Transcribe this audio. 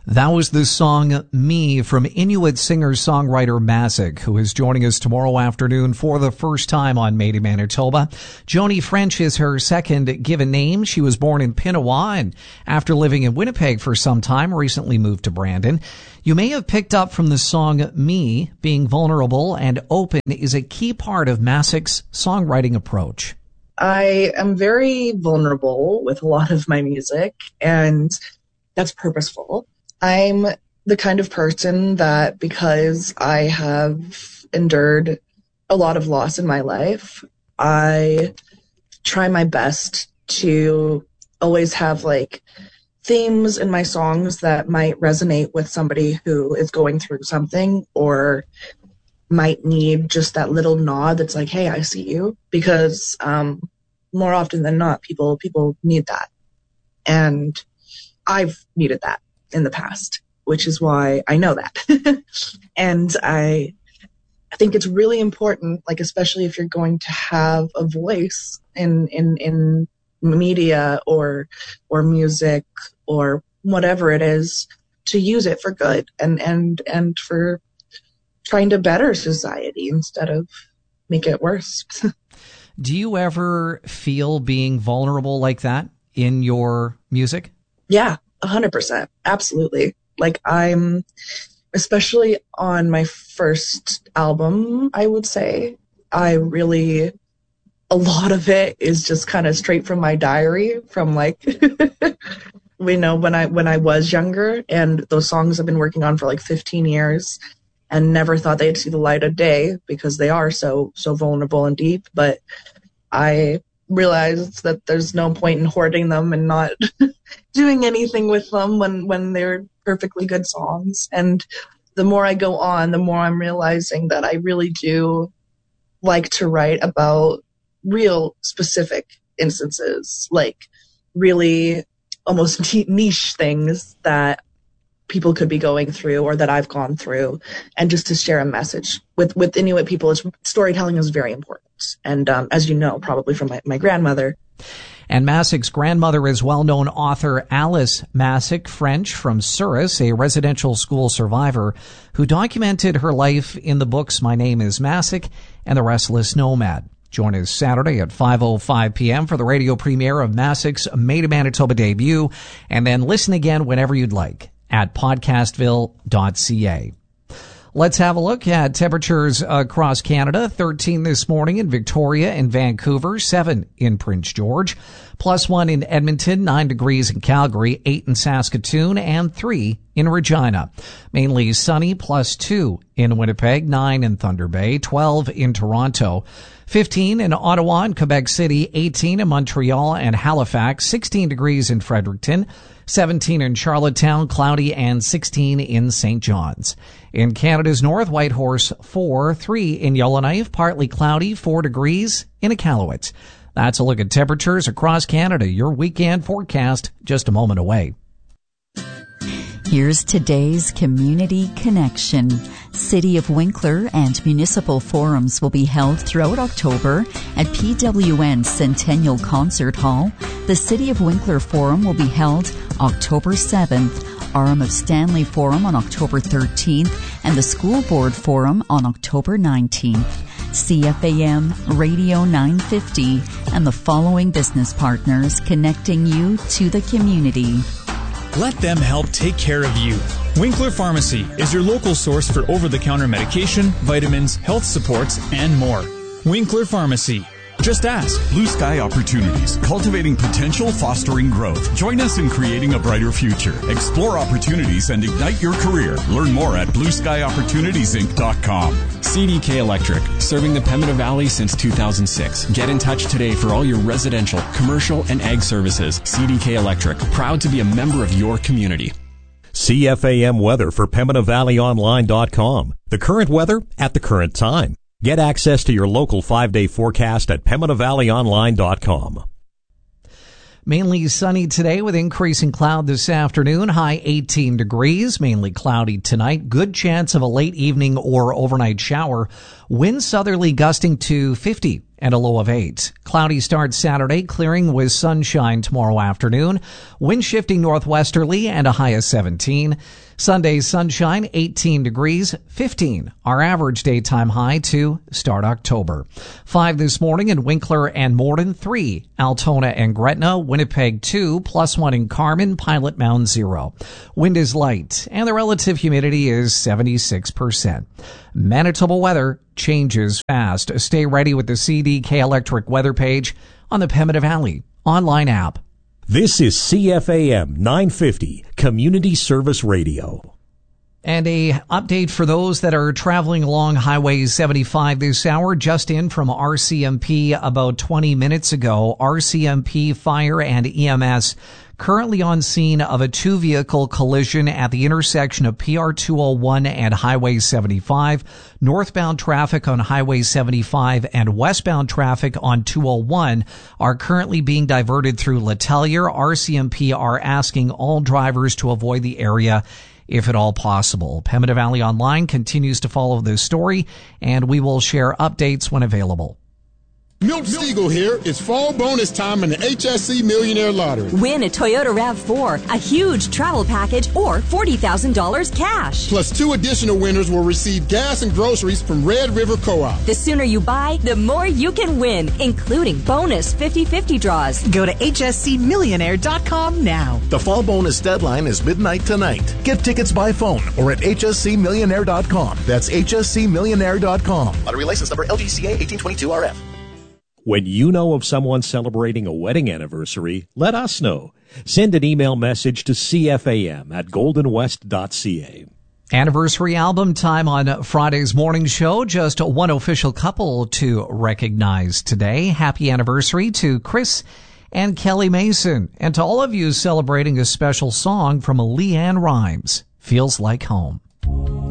That was the song Me from Inuit singer-songwriter Masik, who is joining us tomorrow afternoon for the first time on Made in Manitoba. Joni French is her second given name. She was born in Pinawa and after living in Winnipeg for some time, recently moved to Brandon. You may have picked up from the song Me, being vulnerable and open is a key part of Masik's songwriting approach. I am very vulnerable with a lot of my music, and that's purposeful. I'm the kind of person that because I have endured a lot of loss in my life, I try my best to always have like themes in my songs that might resonate with somebody who is going through something or might need just that little nod that's like, hey, I see you. Because more often than not, people need that. And I've needed that in the past, which is why I know that. And I think it's really important, like especially if you're going to have a voice in media or music or whatever it is, to use it for good and for trying to better society instead of make it worse. Do you ever feel being vulnerable like that in your music? Yeah. 100%. Absolutely. Like I'm, especially on my first album, I would say, a lot of it is just kind of straight from my diary from like, when I was younger, and those songs I've been working on for like 15 years and never thought they'd see the light of day because they are so vulnerable and deep. But I realized that there's no point in hoarding them and not doing anything with them when they're perfectly good songs. And the more I go on, the more I'm realizing that I really do like to write about real specific instances, like really almost niche things that people could be going through or that I've gone through, and just to share a message. With Inuit people, storytelling is very important. And as you know, probably from my grandmother. And Masik's grandmother is well-known author Alice Masik French from Souris, a residential school survivor who documented her life in the books My Name is Masik and The Restless Nomad. Join us Saturday at 5:05 p.m. for the radio premiere of Masik's Made in Manitoba debut, and then listen again whenever you'd like at podcastville.ca. Let's have a look at temperatures across Canada. 13 this morning in Victoria and Vancouver, 7 in Prince George, +1 in Edmonton, 9 degrees in Calgary, 8 in Saskatoon, and 3 in Regina. Mainly sunny, +2 in Winnipeg, 9 in Thunder Bay, 12 in Toronto, 15 in Ottawa and Quebec City, 18 in Montreal and Halifax, 16 degrees in Fredericton, 17 in Charlottetown, cloudy, and 16 in St. John's. In Canada's north, Whitehorse 4, 3 in Yellowknife, partly cloudy, 4 degrees in Iqaluit. That's a look at temperatures across Canada. Your weekend forecast just a moment away. Here's today's Community Connection. City of Winkler and municipal forums will be held throughout October at PWN Centennial Concert Hall. The City of Winkler Forum will be held October 7th, Arm of Stanley Forum on October 13th, and the School Board Forum on October 19th. CFAM Radio 950 and the following business partners connecting you to the community. Let them help take care of you. Winkler Pharmacy is your local source for over-the-counter medication, vitamins, health supports, and more. Winkler Pharmacy. Just ask. Blue Sky Opportunities, cultivating potential, fostering growth. Join us in creating a brighter future. Explore opportunities and ignite your career. Learn more at BlueSkyOpportunitiesInc.com. CDK Electric, serving the Pembina Valley since 2006. Get in touch today for all your residential, commercial, and ag services. CDK Electric, proud to be a member of your community. CFAM weather for PembinaValleyOnline.com. The current weather at the current time. Get access to your local 5-day forecast at PembinaValleyOnline.com. Mainly sunny today with increasing cloud this afternoon. High 18 degrees, mainly cloudy tonight. Good chance of a late evening or overnight shower. Wind southerly gusting to 50 and a low of 8. Cloudy start Saturday, clearing with sunshine tomorrow afternoon. Wind shifting northwesterly and a high of 17. Sunday sunshine, 18 degrees, 15. Our average daytime high to start October. 5 this morning in Winkler and Morden, 3. Altona and Gretna, Winnipeg 2, +1 in Carmen, Pilot Mound 0. Wind is light and the relative humidity is 76%. Manitoba weather changes fast. Stay ready with the CDK Electric weather page on the Pembina Valley online app. This is CFAM 950 Community Service Radio. And a update for those that are traveling along Highway 75 this hour, just in from RCMP about 20 minutes ago. RCMP Fire and EMS currently on scene of a two-vehicle collision at the intersection of PR 201 and Highway 75. Northbound traffic on Highway 75 and westbound traffic on 201 are currently being diverted through Letellier. RCMP are asking all drivers to avoid the area if at all possible. Pembina Valley Online continues to follow this story, and we will share updates when available. Milt Stegall here. It's fall bonus time in the HSC Millionaire Lottery. Win a Toyota RAV4, a huge travel package, or $40,000 cash. Plus 2 additional winners will receive gas and groceries from Red River Co-op. The sooner you buy, the more you can win, including bonus 50-50 draws. Go to hscmillionaire.com now. The fall bonus deadline is midnight tonight. Get tickets by phone or at hscmillionaire.com. That's hscmillionaire.com. Lottery license number LGCA 1822RF. When you know of someone celebrating a wedding anniversary, let us know. Send an email message to cfam@goldenwest.ca. Anniversary album time on Friday's morning show. Just one official couple to recognize today. Happy anniversary to Chris and Kelly Mason. And to all of you celebrating a special song from Leanne Rimes, Feels Like Home.